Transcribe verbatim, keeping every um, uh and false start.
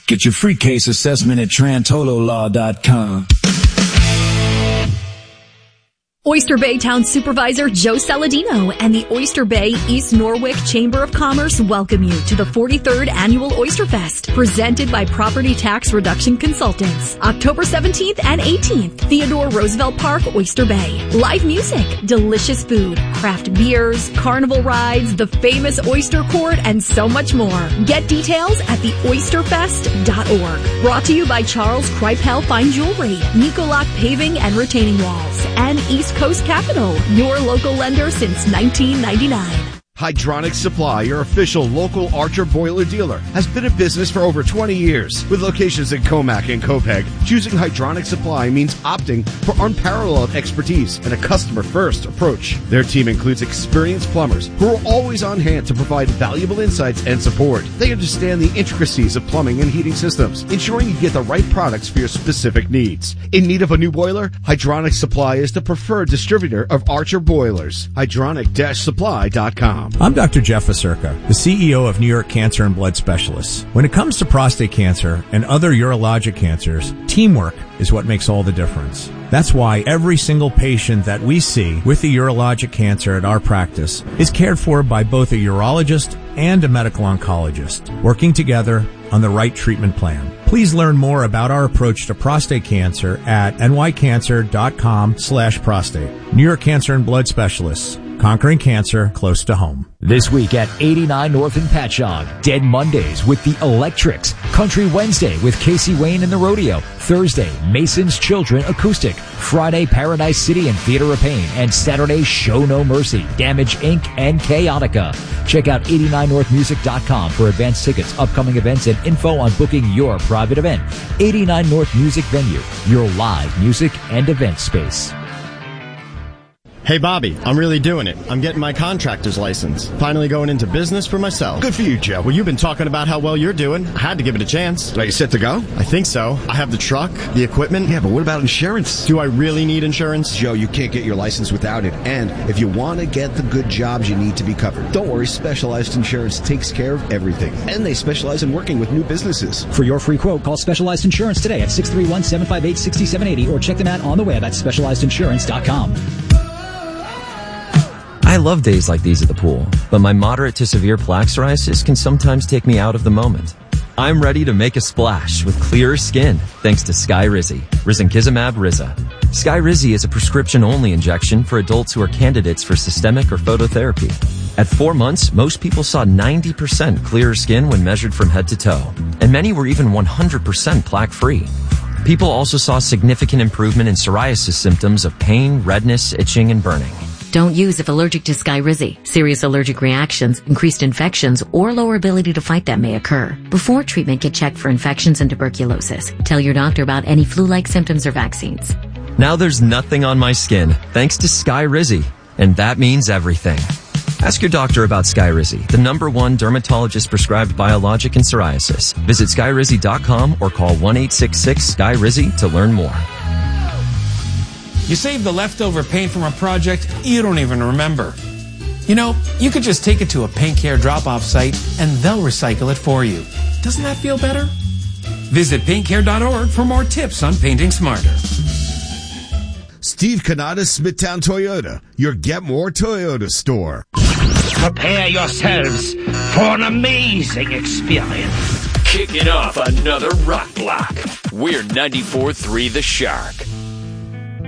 Get your free case assessment at Trantolo Law dot com. Oyster Bay Town Supervisor Joe Saladino and the Oyster Bay East Norwich Chamber of Commerce welcome you to the forty-third Annual Oyster Fest, presented by Property Tax Reduction Consultants. October seventeenth and eighteenth, Theodore Roosevelt Park, Oyster Bay. Live music, delicious food, craft beers, carnival rides, the famous Oyster Court, and so much more. Get details at the oyster fest dot org. Brought to you by Charles Kripel Fine Jewelry, Nicolac Paving and Retaining Walls, and East Coast Capital, your local lender since nineteen ninety-nine. Hydronic Supply, your official local Archer boiler dealer, has been in business for over twenty years. With locations in Comac and Copeg, choosing Hydronic Supply means opting for unparalleled expertise and a customer-first approach. Their team includes experienced plumbers who are always on hand to provide valuable insights and support. They understand the intricacies of plumbing and heating systems, ensuring you get the right products for your specific needs. In need of a new boiler? Hydronic Supply is the preferred distributor of Archer boilers. hydronic dash supply dot com. I'm Doctor Jeff Vaserka, the C E O of New York Cancer and Blood Specialists. When it comes to prostate cancer and other urologic cancers, teamwork is what makes all the difference. That's why every single patient that we see with a urologic cancer at our practice is cared for by both a urologist and a medical oncologist, working together on the right treatment plan. Please learn more about our approach to prostate cancer at n y cancer dot com slash prostate. New York Cancer and Blood Specialists. Conquering cancer close to home. This week at eighty-nine North and Patchogue, Dead Mondays with the Electrics, Country Wednesday with Casey Wayne and the Rodeo, Thursday, Mason's Children Acoustic, Friday, Paradise City and Theater of Pain, and Saturday, Show No Mercy, Damage Incorporated and Chaotica. Check out eighty-nine north music dot com for advance tickets, upcoming events, and info on booking your private event. eighty-nine North Music Venue, your live music and event space. Hey, Bobby, I'm really doing it. I'm getting my contractor's license. Finally going into business for myself. Good for you, Joe. Well, you've been talking about how well you're doing. I had to give it a chance. Are you set to go? I think so. I have the truck, the equipment. Yeah, but what about insurance? Do I really need insurance? Joe, you can't get your license without it. And if you want to get the good jobs, you need to be covered. Don't worry, Specialized Insurance takes care of everything. And they specialize in working with new businesses. For your free quote, call Specialized Insurance today at six three one, seven five eight, six seven eight zero or check them out on the web at specialized insurance dot com. I love days like these at the pool, but my moderate to severe plaque psoriasis can sometimes take me out of the moment. I'm ready to make a splash with clearer skin thanks to Skyrizi, Risankizumab Riza. Skyrizi is a prescription-only injection for adults who are candidates for systemic or phototherapy. At four months, most people saw ninety percent clearer skin when measured from head to toe, and many were even one hundred percent plaque-free. People also saw significant improvement in psoriasis symptoms of pain, redness, itching, and burning. Don't use if allergic to Skyrizi. Serious allergic reactions, increased infections, or lower ability to fight them may occur. Before treatment, get checked for infections and tuberculosis. Tell your doctor about any flu-like symptoms or vaccines. Now there's nothing on my skin, thanks to Skyrizi. And that means everything. Ask your doctor about Skyrizi, the number one dermatologist-prescribed biologic in psoriasis. Visit skyrizi dot com or call one eight six six Skyrizi to learn more. You save the leftover paint from a project you don't even remember. You know, you could just take it to a paint care drop-off site and they'll recycle it for you. Doesn't that feel better? Visit paint care dot org for more tips on painting smarter. Steve Kanata, Smithtown Toyota, your Get More Toyota store. Prepare yourselves for an amazing experience. Kicking off another rock block. We're ninety-four point three The Shark.